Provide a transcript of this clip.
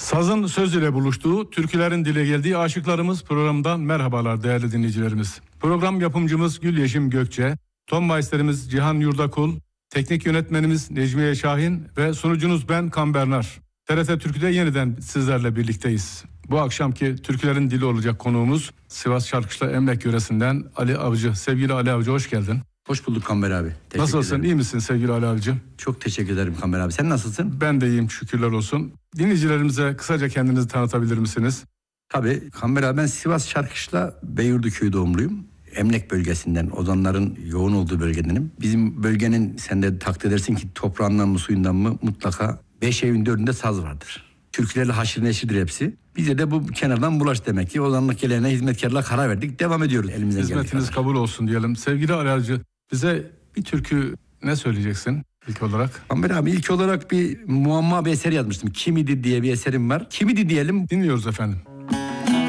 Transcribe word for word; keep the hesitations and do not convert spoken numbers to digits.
Sazın söz ile buluştuğu, türkülerin dile geldiği aşıklarımız programından merhabalar değerli dinleyicilerimiz. Program yapımcımız Gül Yeşim Gökçe, ton maisterimiz Cihan Yurdakul, teknik yönetmenimiz Necmiye Şahin ve sunucunuz ben Kan Bernar. T R T Türkü'de yeniden sizlerle birlikteyiz. Bu akşamki türkülerin dili olacak konuğumuz Sivas Şarkışla Emlak yöresinden Ali Avcı. Sevgili Ali Avcı, hoş geldin. Hoş bulduk Kamber abi. Teşekkür Nasılsın, ederim. iyi misin sevgili Ali Avcı? Çok teşekkür ederim Kamber abi. Sen nasılsın? Ben de iyiyim, şükürler olsun. Dinleyicilerimize kısaca kendinizi tanıtabilir misiniz? Tabii Kamber abi, ben Sivas Şarkışla Beyurdu köyü doğumluyum. Emlak bölgesinden, ozanların yoğun olduğu bölgedenim. Bizim bölgenin, sen de takdir edersin ki, toprağından mı suyundan mı mutlaka beş evin dördünde saz vardır. Türkülerle haşır neşirdir hepsi. Bize de bu kenardan bulaş demek ki. Ozanlık geleneğine hizmetkarlığa karar verdik. Devam ediyoruz elimizden geldiği Hizmetiniz kadar. kabul olsun diyelim. Sevgili Ali Avcı, bize bir türkü ne söyleyeceksin ilk olarak? Kamber abi, ilk olarak bir muamma bir eser yazmıştım. Kimidi diye bir eserim var. Kimidi diyelim. Dinliyoruz efendim.